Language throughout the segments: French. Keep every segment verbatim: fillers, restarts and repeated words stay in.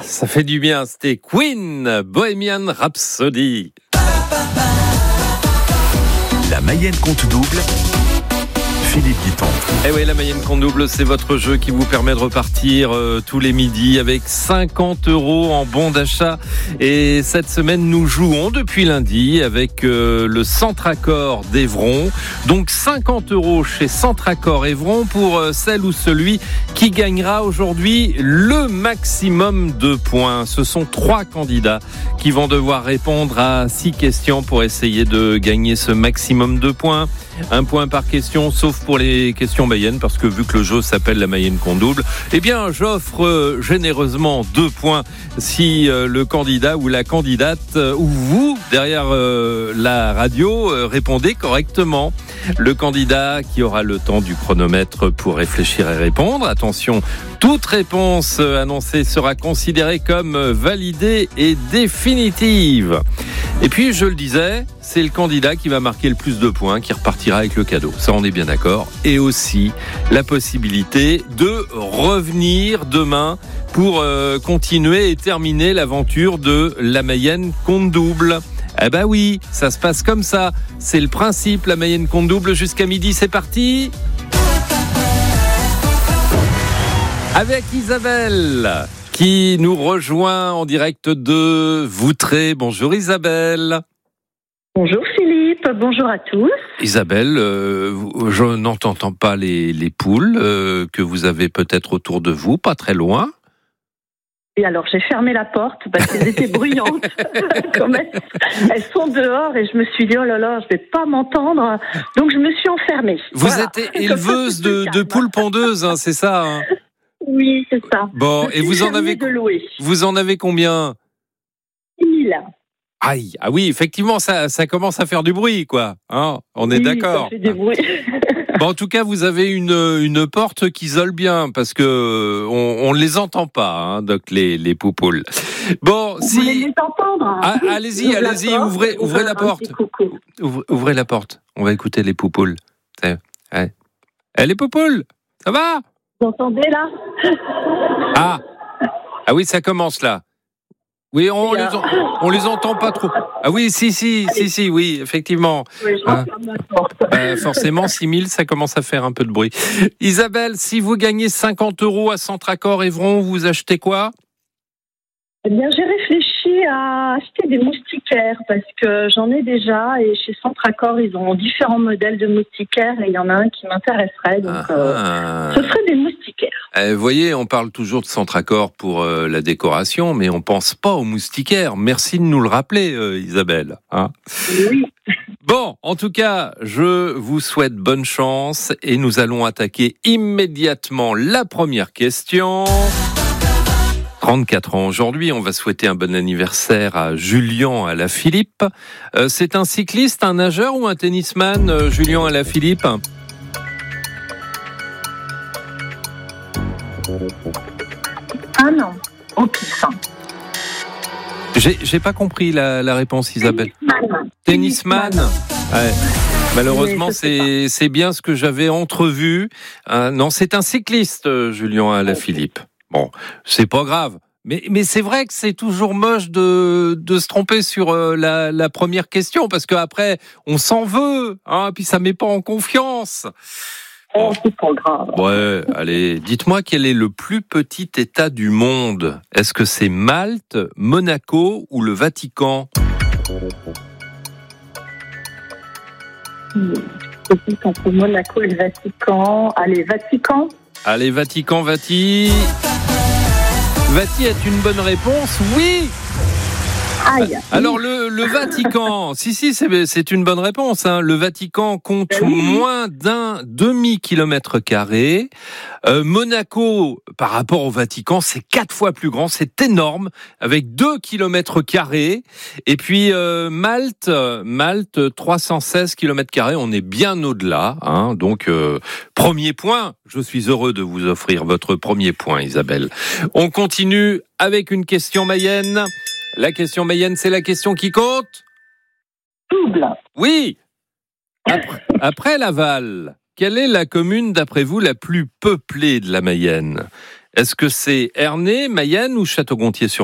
Ça fait du bien, c'était Queen, Bohemian Rhapsody. La Mayenne compte double. Philippe Guiton. Eh oui, la Mayenne compte double, c'est votre jeu qui vous permet de repartir euh, tous les midis avec cinquante euros en bon d'achat. Et cette semaine, nous jouons depuis lundi avec euh, le Centracor d'Evron. Donc cinquante euros chez Centracor Evron pour euh, celle ou celui qui gagnera aujourd'hui le maximum de points. Ce sont trois candidats qui vont devoir répondre à six questions pour essayer de gagner ce maximum de points. Un point par question, sauf pour les questions Mayenne, parce que vu que le jeu s'appelle la Mayenne compte double, eh bien, j'offre euh, généreusement deux points si euh, le candidat ou la candidate, euh, ou vous, derrière euh, la radio, euh, répondez correctement. Le candidat qui aura le temps du chronomètre pour réfléchir et répondre. Attention, toute réponse annoncée sera considérée comme validée et définitive. Et puis, je le disais, c'est le candidat qui va marquer le plus de points qui repartira avec le cadeau. Ça, on est bien d'accord. Et aussi, la possibilité de revenir demain pour euh, continuer et terminer l'aventure de la Mayenne compte double. Eh ben oui, ça se passe comme ça. C'est le principe, la Mayenne compte double jusqu'à midi. C'est parti. Avec Isabelle, qui nous rejoint en direct de Voutray. Bonjour Isabelle. Bonjour Philippe, bonjour à tous. Isabelle, euh, je n'entends pas les, les poules euh, que vous avez peut-être autour de vous, pas très loin. Et alors j'ai fermé la porte parce qu'elles étaient bruyantes. Comme elles, elles sont dehors et je me suis dit oh là là, je vais pas m'entendre. Donc je me suis enfermée. Vous voilà. êtes éleveuse de, de poules pondeuses, hein, c'est ça hein? Oui, c'est ça. Bon, et vous en avez de louer. Vous en avez combien? six mille. Aïe, ah oui, effectivement, ça, ça commence à faire du bruit, quoi. Hein, on est oui, d'accord. Ça fait du bruit. Bon, en tout cas, vous avez une, une porte qui isole bien, parce que on, on les entend pas, hein, donc les, les poupoules. Bon, vous si. voulez les entendre? Ah, allez-y, allez-y, porte, ouvrez, ouvrez la porte. Ouvrez, ouvrez la porte. On va écouter les poupoules. Eh, eh. Eh, les poupoules, ça va? Vous entendez là? Ah, ah oui, ça commence là. Oui, on les, en, on les entend pas trop. Ah oui, si, si, si, si, oui, effectivement. Oui, je ah. ferme la porte. Bah, forcément, six mille, ça commence à faire un peu de bruit. Isabelle, si vous gagnez cinquante euros à Centracor Evron, vous achetez quoi? Eh bien, j'ai réfléchi à acheter des moustiquaires parce que j'en ai déjà et chez Centracor, ils ont différents modèles de moustiquaires et il y en a un qui m'intéresserait, donc ah. euh, ce serait des moustiquaires. Eh, vous voyez, on parle toujours de Centracor pour euh, la décoration, mais on pense pas aux moustiquaires. Merci de nous le rappeler, euh, Isabelle. Hein oui. Bon, en tout cas, je vous souhaite bonne chance et nous allons attaquer immédiatement la première question. trente-quatre ans aujourd'hui, on va souhaiter un bon anniversaire à Julien Alaphilippe. Euh, c'est un cycliste, un nageur ou un tennisman, euh, Julien Alaphilippe? Ah non, au pif. J'ai, j'ai pas compris la, la réponse, Isabelle. Tennisman. Tennisman. Ouais. Malheureusement, Oui, c'est, c'est bien ce que j'avais entrevu. Euh, non, c'est un cycliste, euh, Julien Alaphilippe. Bon, c'est pas grave. Mais, mais c'est vrai que c'est toujours moche de, de se tromper sur euh, la, la première question, parce qu'après, on s'en veut, hein, puis ça met pas en confiance. Oh, c'est pas grave. Ouais, allez, dites-moi quel est le plus petit État du monde? Est-ce que c'est Malte, Monaco ou le Vatican? C'est entre Monaco et le Vatican. Allez, Vatican. Allez, Vatican, Vati. Vati est une bonne réponse, oui. Aïe. Alors le, le Vatican, si si c'est, c'est une bonne réponse. Hein. Le Vatican compte oui. moins d'un demi kilomètre carré. Euh, Monaco, par rapport au Vatican, c'est quatre fois plus grand, c'est énorme, avec deux kilomètres carrés. Et puis euh, Malte, Malte, trois cent seize kilomètres carrés. On est bien au-delà. Hein. Donc euh, premier point. Je suis heureux de vous offrir votre premier point, Isabelle. On continue avec une question Mayenne. La question Mayenne, c'est la question qui compte? Double. Oui. Après, après Laval, quelle est la commune, d'après vous, la plus peuplée de la Mayenne? Est-ce que c'est Ernée, Mayenne ou Château-Gontier-sur-Mayenne ?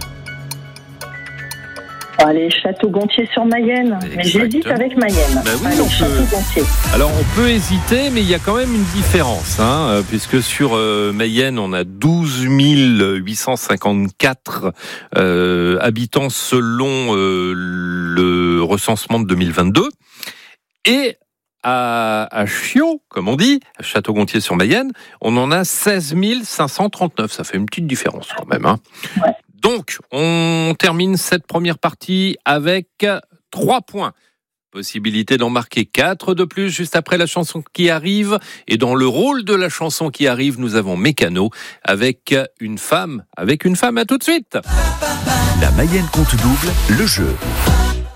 Allez, Château-Gontier-sur-Mayenne. Mais j'hésite avec Mayenne. Ben oui, Allez, on peut... Château-Gontier. Alors, on peut hésiter, mais il y a quand même une différence, hein, puisque sur euh, Mayenne, on a douze mille huit cent cinquante-quatre euh, habitants selon euh, le recensement de deux mille vingt-deux. Et à, à Chiot, comme on dit, à Château-Gontier-sur-Mayenne, on en a seize mille cinq cent trente-neuf. Ça fait une petite différence quand même. Hein. Ouais. Donc, on termine cette première partie avec trois points. Possibilité d'en marquer quatre de plus juste après la chanson qui arrive. Et dans le rôle de la chanson qui arrive, nous avons Mécano avec une femme. Avec une femme, à tout de suite. La Mayenne compte double, le jeu.